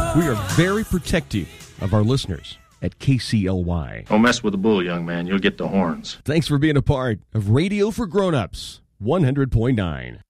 We are very protective of our listeners at KCLY. Don't mess with the bull, young man. You'll get the horns. Thanks for being a part of Radio for Grown-Ups 100.9.